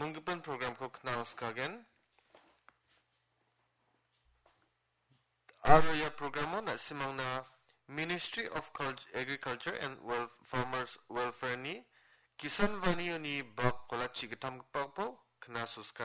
Mungkin program ko kenal sekalian. Aro ya programo na simang na Ministry of Agriculture and Farmers Welfare ni Kisan Vani ni bak kola chikitam po kena suska